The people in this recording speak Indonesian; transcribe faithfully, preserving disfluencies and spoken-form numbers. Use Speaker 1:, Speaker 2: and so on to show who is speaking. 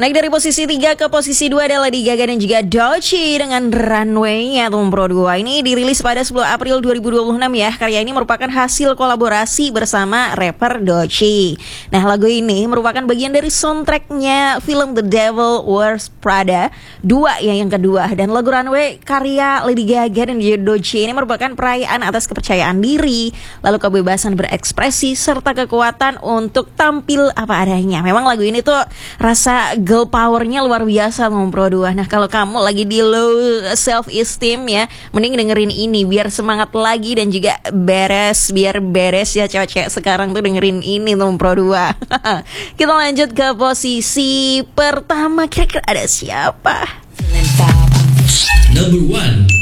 Speaker 1: Naik dari posisi tiga ke posisi dua adalah Lady Gaga dan juga Doechii dengan Runway-nya Tumpro dua. Ini dirilis pada sepuluh April dua ribu dua puluh enam ya. Karya ini merupakan hasil kolaborasi bersama rapper Doechii. Nah, lagu ini merupakan bagian dari soundtracknya film The Devil Wears Prada dua ya, yang kedua. Dan lagu Runway karya Lady Gaga dan juga Doechii ini merupakan perayaan atas kepercayaan diri, lalu kebebasan berekspresi serta kekuatan untuk tampil apa adanya. Memang lagu ini tuh rasa girl powernya luar biasa Tumpro dua. Nah, kalau kamu lagi di low self esteem ya, mending dengerin ini biar semangat lagi dan juga beres, biar beres ya cewek-cewek sekarang tuh dengerin ini Tumpro dua. Kita lanjut ke posisi pertama, kira-kira ada siapa?
Speaker 2: Number one.